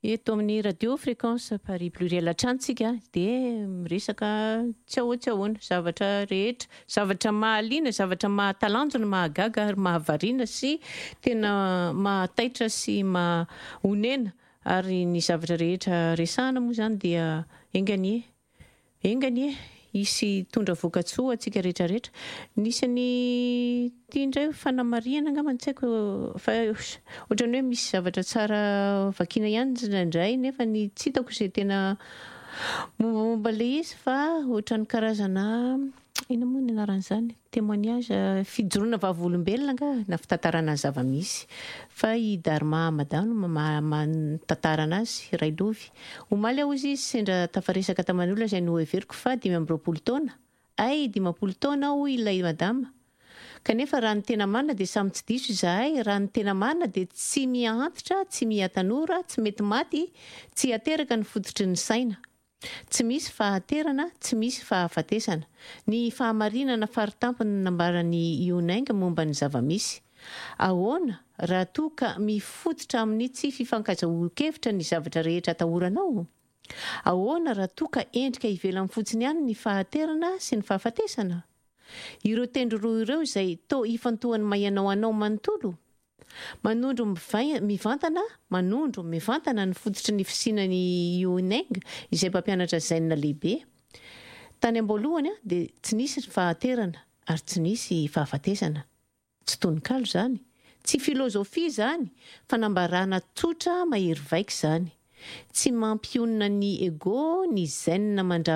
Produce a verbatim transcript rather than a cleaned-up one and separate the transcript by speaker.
Speaker 1: Eto amin'ny radio fréquence Paris pluriel antrantsika dia miresaka tsy ahoa tsy ahoana zavatra rehetra, zavatra mahaliana, zavatra mahatalanjona, mahagaga ary mahavariana sy tena mahataitra sy mahonena, ary ny zavatra rehetra resahana moa zany dia enganie enganie isy tondra voka-tsoa antsika rehetra rehetra. Nisany tiandray fanamariana angamba tsy haiko fa ohatran'ny hoe misy zavatra tsara vakiana ihany indray nefa ny tsy hitako izay tena momba ilay izy fa ohatran'ny karazana ina moa ny anaran'izany, témoignage, fijoroana vavolombelona anga na fitantarana zava-misy fa i Darma Hamadano mitantara anazy Railovy. Omaly aho izy sendra tafaresaka taman'olona izay no everiko fa dimy amby roapolo taona, ay dimampolo taona aho ilay madama. Kanefa raha ny tena marina dia samy tsy diso izahay, raha ny tena marina dia tsy miantitra, tsy miatanora, tsy mety maty, tsy ateraka ny fototry ny saina. Tsy misy fahaterana, tsy misy fahafatesana. Ny fahamarinana faritampony nambarany Ionainga momba ny zava-misy. Ahoana raha toa ka mifototra amin'ny tsy fifankahazo-kevitra ny zavatra rehetra atahoranao? Ahoana raha toa ka endrika ivelany fotsiny ihany ny fahaterana sy ny fahafatesana? Ireo tendro roa ireo izay to ifantohany maianao anao manontolo. Manondro mivantana, manondro mivantana ny fototry ny fisinany Ionainga izay mpampianatra zaina lehibe. Tany am-boalohany dia tsy nisy fahaterana ary tsy nisy fahafatesana. Tsy tononkalo zany, tsy filozofia zany, fanambarana tsotra mahery vaika zany. Tsy mampionona ny ego, ny zaina mandra